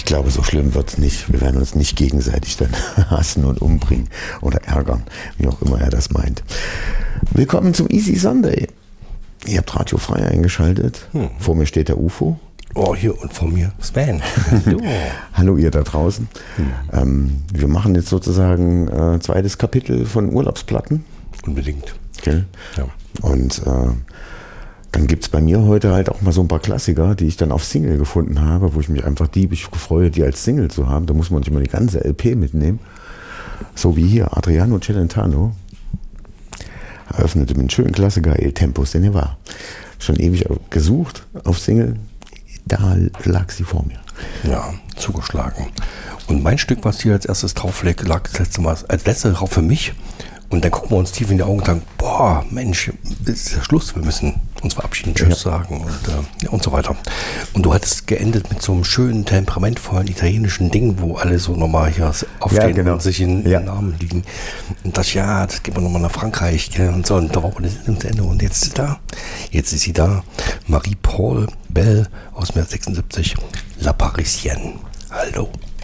Ich glaube, so schlimm wird es nicht. Wir werden uns nicht gegenseitig dann hassen und umbringen oder ärgern, wie auch immer er das meint. Willkommen zum Easy Sunday. Ihr habt Radio Frei eingeschaltet. Vor mir steht der UFO. Oh, hier und vor mir Sven. Hallo ihr da draußen. Wir machen jetzt sozusagen zweites Kapitel von Urlaubsplatten. Unbedingt. Gell? Ja. Und dann gibt es bei mir heute halt auch mal so ein paar Klassiker, die ich dann auf Single gefunden habe, wo ich mich einfach diebisch freue, die als Single zu haben. Da muss man nicht immer die ganze LP mitnehmen. So wie hier, Adriano Celentano eröffnete mit einem schönen Klassiker El Tempo Se Ne Va. Schon ewig gesucht auf Single, da lag sie vor mir. Ja, zugeschlagen. Und mein Stück, was hier als erstes drauf lag, das letzte Mal als letztes drauf für mich. Und dann gucken wir uns tief in die Augen und sagen, boah, Mensch, ist der Schluss, wir müssen uns verabschieden, Tschüss sagen und so weiter. Und du hattest geendet mit so einem schönen, temperamentvollen italienischen Ding, wo alle so nochmal hier aufstehen und sich in den Armen liegen. Und das gehen wir nochmal nach Frankreich, gell? Und so, und da war die Sendung zu Ende. Und jetzt ist sie da, Marie-Paul Bell aus dem Jahr 76, La Parisienne. Hallo.